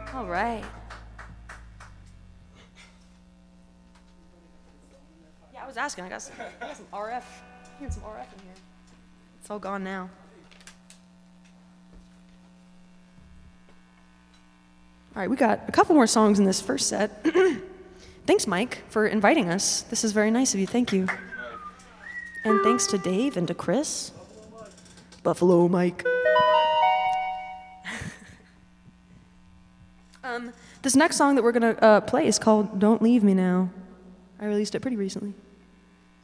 All right. Yeah, I was asking. I got some RF. Hearing some RF in here. It's all gone now. All right, we got a couple more songs in this first set. Thanks, Mike, for inviting us. This is very nice of you. Thank you. And thanks to Dave and to Chris. Buffalo Mike. This next song that we're going to play is called Don't Leave Me Now. I released it pretty recently.